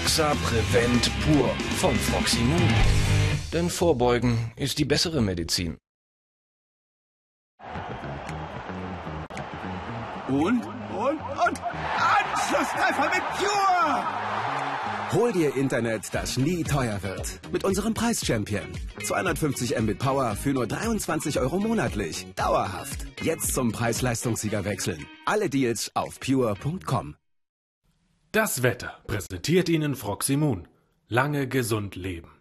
Roxa Prevent Pur von Froximun. Denn Vorbeugen ist die bessere Medizin. Und Anschlusstreffer mit Pure! Hol dir Internet, das nie teuer wird. Mit unserem Preis-Champion. 250 Mbit Power für nur 23 € monatlich. Dauerhaft. Jetzt zum Preis-Leistungssieger wechseln. Alle Deals auf pure.com. Das Wetter präsentiert Ihnen Froximun. Lange gesund leben.